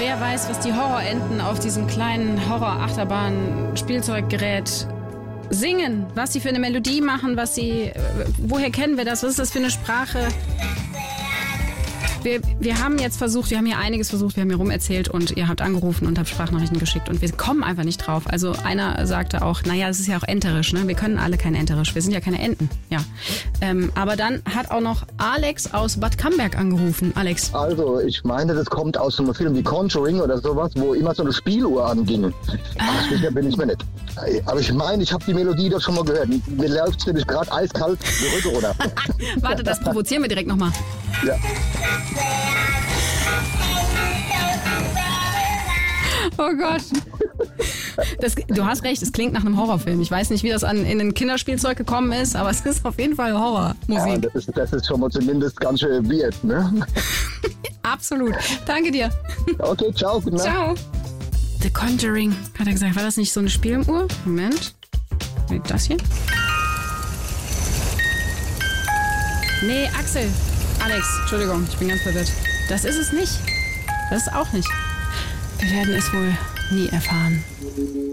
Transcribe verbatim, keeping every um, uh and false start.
Wer weiß, was die Horrorenten auf diesem kleinen Horror-Achterbahn-Spielzeuggerät singen, was sie für eine Melodie machen, was sie, woher kennen wir das, was ist das für eine Sprache? Wir, wir haben jetzt versucht, wir haben hier einiges versucht, wir haben hier rumerzählt und ihr habt angerufen und habt Sprachnachrichten geschickt und wir kommen einfach nicht drauf. Also einer sagte auch, naja, es ist ja auch enterisch, ne? Wir können alle kein enterisch, wir sind ja keine Enten. Ja. Ähm, aber dann hat auch noch Alex aus Bad Camberg angerufen. Alex. Also, ich meine, das kommt aus einem Film wie Conjuring oder sowas, wo immer so eine Spieluhr anging. Ach, sicher bin ich mir nicht. Aber ich meine, ich habe die Melodie doch schon mal gehört. Mir läuft es nämlich gerade eiskalt die Rücken runter. Warte, das provozieren wir direkt nochmal. Ja. Oh Gott. Das, du hast recht, es klingt nach einem Horrorfilm. Ich weiß nicht, wie das an, in ein Kinderspielzeug gekommen ist, aber es ist auf jeden Fall Horrormusik. Ja, das ist, das ist schon mal zumindest ganz schön weird, ne? Absolut. Danke dir. Okay, ciao. Guten Nacht. Ciao. The Conjuring, hat er gesagt. War das nicht so eine Spieluhr? Moment. Das hier? Nee, Axel. Alex, Entschuldigung, ich bin ganz verwirrt. Das ist es nicht. Das ist auch nicht. Wir werden es wohl nie erfahren.